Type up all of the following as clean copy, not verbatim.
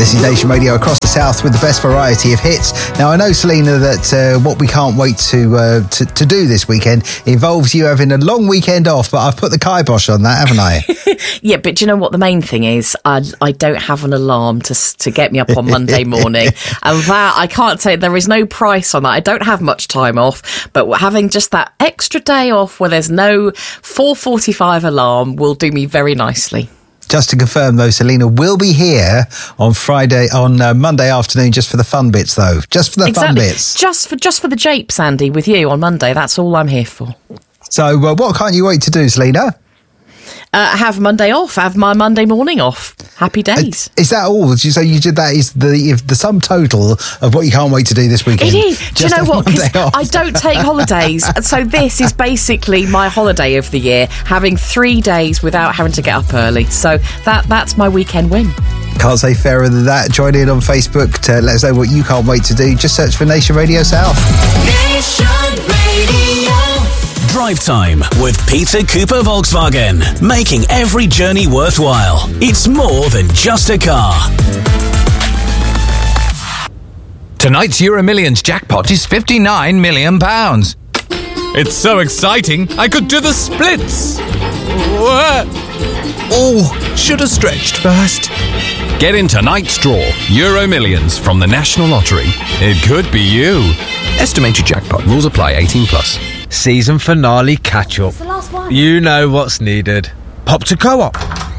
This is Nation Radio across the South with the best variety of hits. Now, I know, Selena, that what we can't wait to do this weekend involves you having a long weekend off, but I've put the kibosh on that, haven't I? Yeah, but do you know what the main thing is? I don't have an alarm to get me up on Monday morning. And that, I can't say, there is no price on that. I don't have much time off, but having just that extra day off where there's no 4:45 alarm will do me very nicely. Just to confirm, though, Selena will be here on Monday afternoon, just for the fun bits, though. Just for the fun bits. Just for the japes, Andy, with you on Monday. That's all I'm here for. So, what can't you wait to do, Selena? Have Monday off. Have my Monday morning off. Happy days. Is that all? So you did that is the sum total of what you can't wait to do this weekend? It is. Do you know what? Because I don't take holidays. So this is basically my holiday of the year, having 3 days without having to get up early. So that's my weekend win. Can't say fairer than that. Join in on Facebook to let us know what you can't wait to do. Just search for Nation Radio South. Nation Radio. Drive time with Peter Cooper Volkswagen. Making every journey worthwhile. It's more than just a car. Tonight's Euro Millions jackpot is £59 million. It's so exciting, I could do the splits. Oh, should have stretched first. Get in tonight's draw, Euro Millions from the National Lottery. It could be you. Estimated jackpot. Rules apply. 18+. Season finale catch-up. It's the last one. You know what's needed. Pop to Co-op.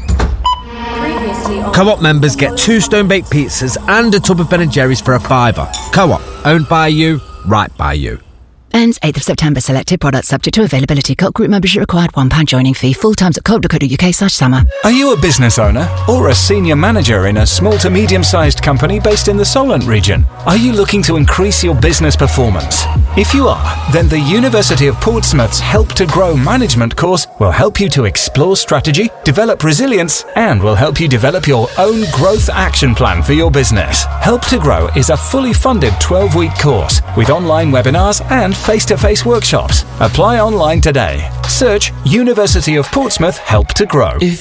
Co-op members get 2 stone-baked pizzas and a tub of Ben & Jerry's for £5. Co-op. Owned by you, right by you. Ends 8th of September. Selected products subject to availability. Co-op group membership required. £1 joining fee. Full times at co.co.uk/summer. Are you a business owner or a senior manager in a small to medium-sized company based in the Solent region? Are you looking to increase your business performance? If you are, then the University of Portsmouth's Help to Grow management course will help you to explore strategy, develop resilience, and will help you develop your own growth action plan for your business. Help to Grow is a fully funded 12-week course with online webinars and face-to-face workshops. Apply online today. Search University of Portsmouth Help to Grow.